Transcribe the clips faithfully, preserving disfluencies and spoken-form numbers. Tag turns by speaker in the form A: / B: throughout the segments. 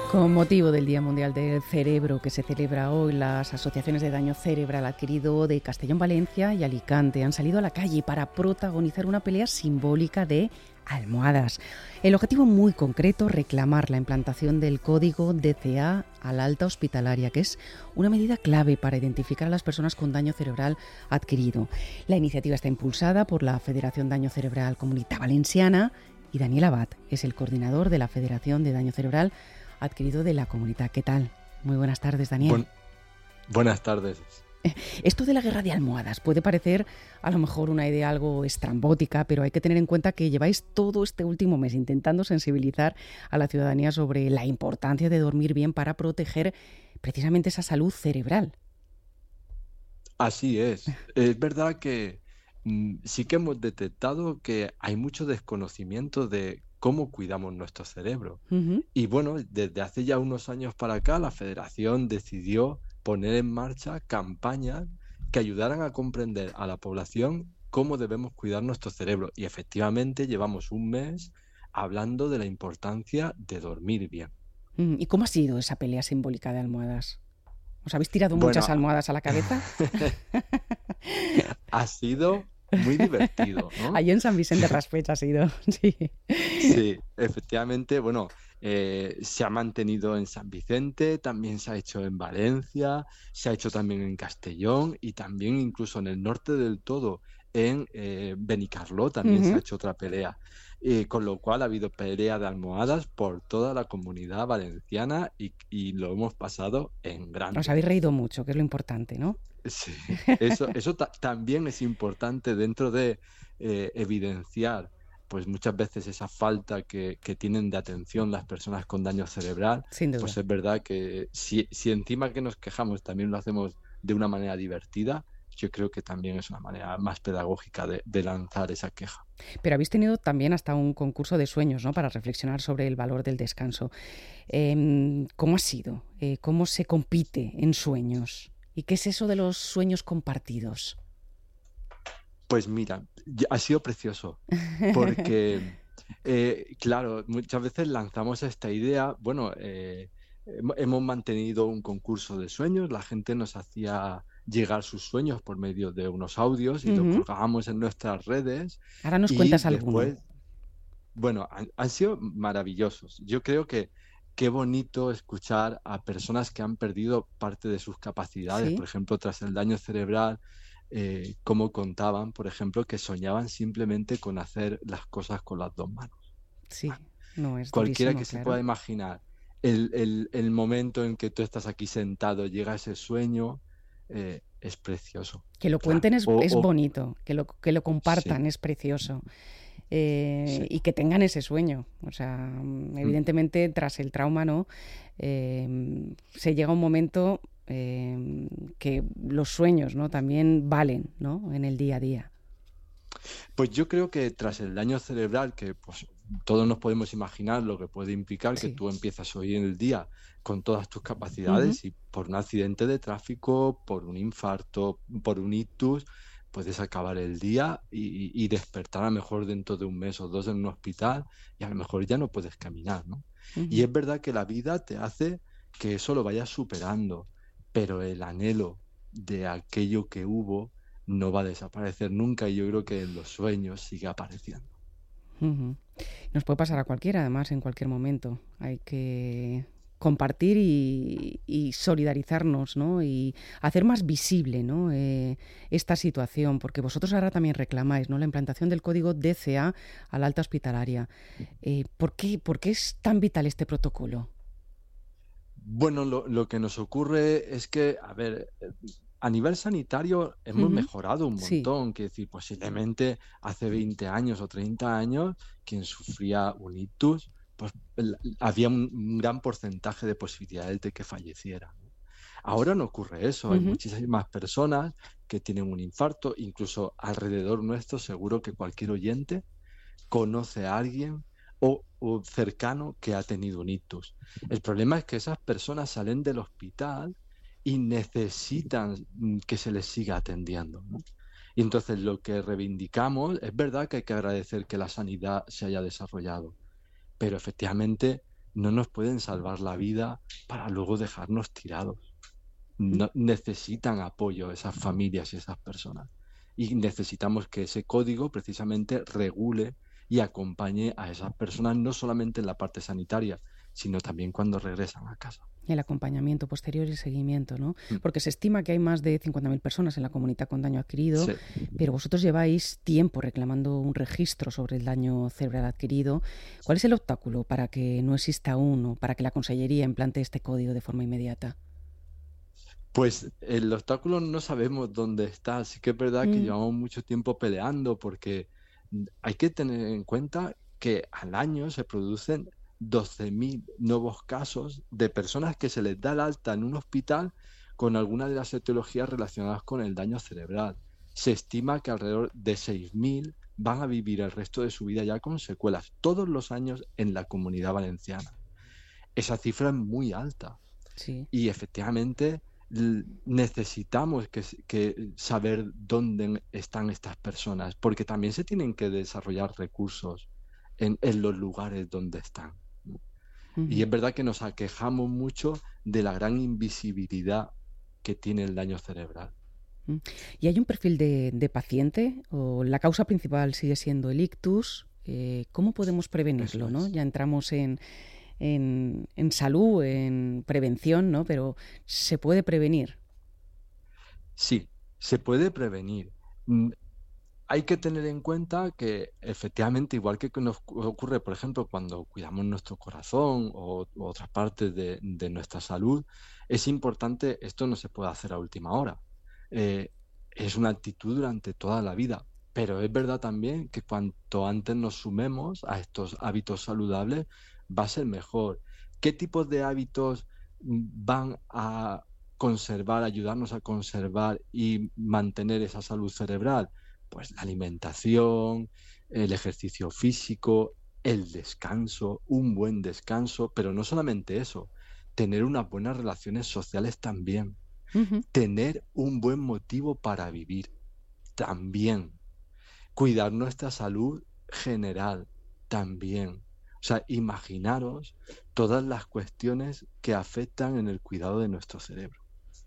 A: Con motivo del Día Mundial del Cerebro que se celebra hoy, las asociaciones de daño cerebral adquirido de Castellón, Valencia y Alicante han salido a la calle para protagonizar una pelea simbólica de almohadas. El objetivo muy concreto, reclamar la implantación del código D C A a la alta hospitalaria, que es una medida clave para identificar a las personas con daño cerebral adquirido. La iniciativa está impulsada por la Federación Daño Cerebral Comunitat Valenciana y Daniel Abad es el coordinador de la Federación de Daño Cerebral adquirido de la comunidad. ¿Qué tal? Muy buenas tardes, Daniel.
B: Buen, buenas tardes.
A: Esto de la guerra de almohadas puede parecer a lo mejor una idea algo estrambótica, pero hay que tener en cuenta que lleváis todo este último mes intentando sensibilizar a la ciudadanía sobre la importancia de dormir bien para proteger precisamente esa salud cerebral.
B: Así es. Es verdad que mm, sí que hemos detectado que hay mucho desconocimiento de cómo cuidamos nuestro cerebro.
A: Uh-huh.
B: Y bueno, desde hace ya unos años para acá, la Federación decidió poner en marcha campañas que ayudaran a comprender a la población cómo debemos cuidar nuestro cerebro. Y efectivamente llevamos un mes hablando de la importancia de dormir bien.
A: Uh-huh. ¿Y cómo ha sido esa pelea simbólica de almohadas? ¿Os habéis tirado
B: Bueno,
A: muchas almohadas a la cabeza?
B: ha sido muy divertido, ¿no?
A: Allí en San Vicente Raspeig ha sido, sí.
B: Sí, efectivamente, bueno, eh, se ha mantenido en San Vicente, también se ha hecho en Valencia, se ha hecho también en Castellón y también incluso en el norte del todo, en eh, Benicarló también
A: Uh-huh.
B: se ha hecho otra pelea. Eh, con lo cual ha habido pelea de almohadas por toda la comunidad valenciana y, y lo hemos pasado en grande.
A: Os habéis reído mucho, que es lo importante, ¿no?
B: Sí, eso, eso ta- también es importante dentro de eh, evidenciar pues muchas veces esa falta que, que tienen de atención las personas con daño cerebral.
A: Sin duda.
B: Pues es verdad que si, si encima que nos quejamos también lo hacemos de una manera divertida, yo creo que también es una manera más pedagógica de, de lanzar esa queja.
A: Pero habéis tenido también hasta un concurso de sueños, ¿no?, para reflexionar sobre el valor del descanso. Eh, ¿Cómo ha sido? Eh, ¿Cómo se compite en sueños? ¿Y qué es eso de los sueños compartidos?
B: Pues mira, ya- ha sido precioso, porque, eh, claro, muchas veces lanzamos esta idea, bueno, eh, hem- hemos mantenido un concurso de sueños, la gente nos hacía llegar sus sueños por medio de unos audios y lo
A: Uh-huh.
B: colgábamos en nuestras redes
A: Ahora nos
B: y
A: cuentas alguno.
B: después, bueno, han, han sido maravillosos. Yo creo que qué bonito escuchar a personas que han perdido parte de sus capacidades,
A: ¿Sí?
B: por ejemplo, tras el daño cerebral, eh, cómo contaban, por ejemplo, que soñaban simplemente con hacer las cosas con las dos manos.
A: Sí.
B: Bueno,
A: No, es
B: cualquiera
A: durísimo,
B: que se
A: claro.
B: pueda imaginar el, el- el momento en que tú estás aquí sentado, llega ese sueño, eh, es precioso,
A: Que lo
B: claro.
A: cuenten es,
B: O,
A: es
B: o-
A: bonito, que lo, que lo compartan
B: sí,
A: es precioso. Eh,
B: sí.
A: y que tengan ese sueño. O sea,
B: Mm.
A: evidentemente tras el trauma, ¿no? Eh, se llega a un momento eh, que los sueños, ¿no?, también valen, ¿no?, en el día a día.
B: Pues yo creo que tras el daño cerebral, que pues todos nos podemos imaginar lo que puede implicar que
A: Sí.
B: tú empiezas hoy en el día con todas tus
A: Ujú.
B: capacidades y por un accidente de tráfico, por un infarto, por un ictus, puedes acabar el día y, y despertar a lo mejor dentro de un mes o dos en un hospital y a lo mejor ya no puedes caminar, ¿no? Y
A: Ujú.
B: es verdad que la vida te hace que eso lo vayas superando, pero el anhelo de aquello que hubo no va a desaparecer nunca y yo creo que en los sueños sigue apareciendo.
A: Ujú. Nos puede pasar a cualquiera, además, en cualquier momento. Hay que compartir y, y solidarizarnos, ¿no?, y hacer más visible, ¿no?, eh, esta situación, porque vosotros ahora también reclamáis, ¿no?, la implantación del código D C A a la alta hospitalaria. Eh, ¿por qué, por qué es tan vital este protocolo?
B: Bueno, lo, lo que nos ocurre es que, a ver, eh, a nivel sanitario hemos
A: Ujú.
B: mejorado un
A: Sí,
B: montón, que decir, posiblemente hace veinte años o treinta años, quien sufría un ictus, pues el- había un, un gran porcentaje de posibilidades de que falleciera, ¿no? Ahora no ocurre eso, hay
A: ujú,
B: muchísimas personas que tienen un infarto, incluso alrededor nuestro, seguro que cualquier oyente conoce a alguien o, o cercano que ha tenido un ictus. El problema es que esas personas salen del hospital y necesitan mm, que se les siga atendiendo, ¿no? Y entonces lo que reivindicamos, es verdad que hay que agradecer que la sanidad se haya desarrollado, pero efectivamente no nos pueden salvar la vida para luego dejarnos tirados. No, necesitan apoyo esas familias y esas personas. Y necesitamos que ese código precisamente regule y acompañe a esas personas, no solamente en la parte sanitaria, sino también cuando regresan a casa.
A: El acompañamiento posterior y el seguimiento, ¿no? Porque se estima que hay más de cincuenta mil personas en la comunidad con daño adquirido, sí. Pero vosotros lleváis tiempo reclamando un registro sobre el daño cerebral adquirido. ¿Cuál es el obstáculo para que no exista uno, para que la Consellería implante este código de forma inmediata?
B: Pues el obstáculo no sabemos dónde está. Sí que es verdad mm. que llevamos mucho tiempo peleando, porque hay que tener en cuenta que al año se producen doce mil nuevos casos de personas que se les da el alta en un hospital con alguna de las etiologías relacionadas con el daño cerebral. Se estima que alrededor de seis mil van a vivir el resto de su vida ya con secuelas, todos los años en la Comunidad Valenciana. Esa cifra es muy alta.
A: Sí.
B: Y efectivamente necesitamos que, que saber dónde están estas personas, porque también se tienen que desarrollar recursos en, en los lugares donde están. Uh-huh. Y es verdad que nos aquejamos mucho de la gran invisibilidad que tiene el daño cerebral.
A: ¿Y hay un perfil de, de paciente o la causa principal sigue siendo el ictus? Eh, ¿Cómo podemos prevenirlo? ¿No? Ya entramos en, en, en salud, en prevención, ¿no? Pero ¿se puede prevenir?
B: Sí, se puede prevenir. Hay que tener en cuenta que efectivamente, igual que nos ocurre, por ejemplo, cuando cuidamos nuestro corazón o, o otras partes de, de nuestra salud, es importante, esto no se puede hacer a última hora. Eh, es una actitud durante toda la vida, pero es verdad también que cuanto antes nos sumemos a estos hábitos saludables, va a ser mejor. ¿Qué tipos de hábitos van a conservar, ayudarnos a conservar y mantener esa salud cerebral? Pues la alimentación, el ejercicio físico, el descanso, un buen descanso, pero no solamente eso, tener unas buenas relaciones sociales también, uh-huh. tener un buen motivo para vivir también, cuidar nuestra salud general también. O sea, imaginaros todas las cuestiones que afectan en el cuidado de nuestro cerebro.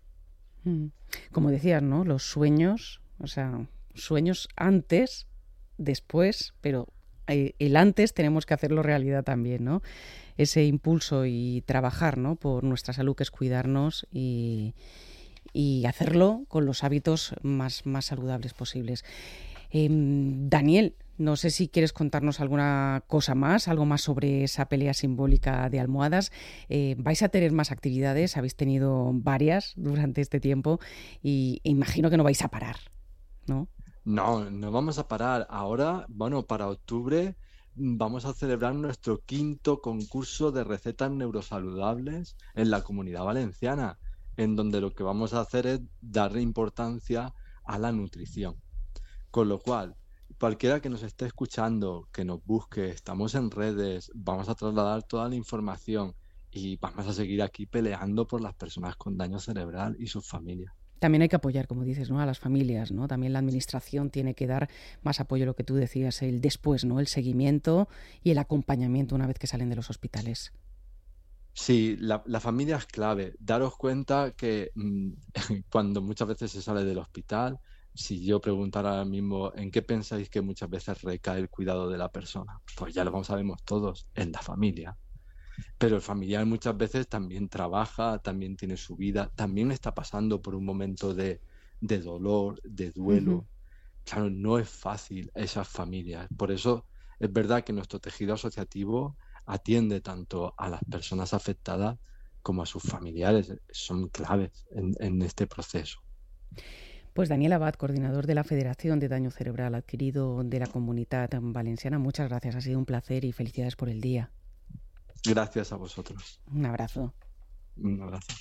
A: Como decías, ¿no? Los sueños, o sea... sueños antes, después, pero el antes tenemos que hacerlo realidad también, ¿no? Ese impulso y trabajar, ¿no? Por nuestra salud, que es cuidarnos y, y hacerlo con los hábitos más, más saludables posibles. Eh, Daniel, no sé si quieres contarnos alguna cosa más, algo más sobre esa pelea simbólica de almohadas. Eh, vais a tener más actividades, habéis tenido varias durante este tiempo y imagino que no vais a parar, ¿no?
B: No, no vamos a parar. Ahora, bueno, para octubre vamos a celebrar nuestro quinto concurso de recetas neurosaludables en la Comunidad Valenciana, en donde lo que vamos a hacer es darle importancia a la nutrición. Con lo cual, cualquiera que nos esté escuchando, que nos busque, estamos en redes, vamos a trasladar toda la información y vamos a seguir aquí peleando por las personas con daño cerebral y sus familias.
A: También hay que apoyar, como dices, ¿no? A las familias, ¿no? También la administración tiene que dar más apoyo, lo que tú decías, el después, ¿no? El seguimiento y el acompañamiento una vez que salen de los hospitales.
B: Sí, la, la familia es clave. Daros cuenta que mmm, cuando muchas veces se sale del hospital, si yo preguntara ahora mismo en qué pensáis que muchas veces recae el cuidado de la persona, pues ya lo sabemos todos, en la familia. Pero el familiar muchas veces también trabaja, también tiene su vida, también está pasando por un momento de, de dolor, de duelo. Uh-huh. Claro, no es fácil esas familias. Por eso es verdad que nuestro tejido asociativo atiende tanto a las personas afectadas como a sus familiares. Son claves en, en este proceso.
A: Pues Daniel Abad, coordinador de la Federación de Daño Cerebral Adquirido de la Comunidad Valenciana, muchas gracias. Ha sido un placer y felicidades por el día.
B: Gracias a vosotros.
A: Un abrazo.
B: Un abrazo.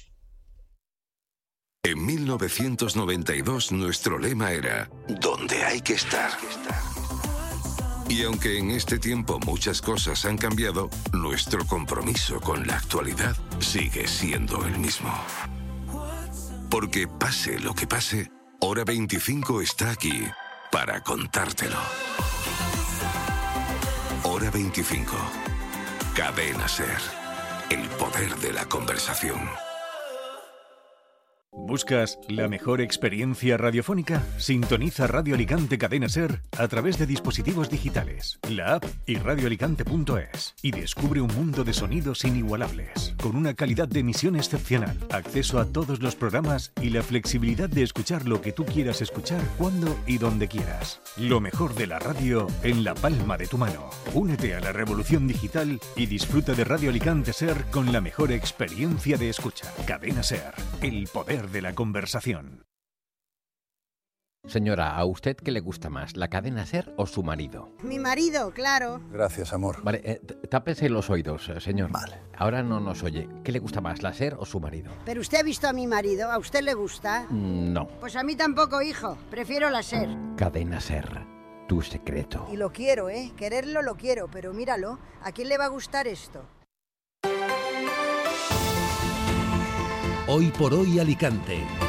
C: En mil novecientos noventa y dos nuestro lema era «Donde hay que estar». Y aunque en este tiempo muchas cosas han cambiado, nuestro compromiso con la actualidad sigue siendo el mismo. Porque pase lo que pase, Hora veinticinco está aquí para contártelo. Hora veinticinco. Cadena SER. el poder de la conversación.
D: ¿Buscas la mejor experiencia radiofónica? Sintoniza Radio Alicante Cadena SER a través de dispositivos digitales, la app y radio alicante punto es y descubre un mundo de sonidos inigualables, con una calidad de emisión excepcional, acceso a todos los programas y la flexibilidad de escuchar lo que tú quieras escuchar cuando y donde quieras. Lo mejor de la radio en la palma de tu mano. Únete a la revolución digital y disfruta de Radio Alicante SER con la mejor experiencia de escucha. Cadena SER, el poder de la conversación.
E: Señora, ¿a usted qué le gusta más, la cadena SER o su marido?
F: Mi marido, claro.
G: Gracias, amor.
E: Vale, eh, tápese los oídos, eh, señor.
G: Vale.
E: Ahora no nos oye. ¿Qué le gusta más, la SER o su marido?
F: ¿Pero usted ha visto a mi marido? ¿A usted le gusta?
E: Mm, no.
F: Pues a mí tampoco, hijo. Prefiero la SER.
E: Cadena SER, tu secreto.
F: Y lo quiero, ¿eh? Quererlo lo quiero, pero míralo. ¿A quién le va a gustar esto?
H: Hoy por hoy Alicante.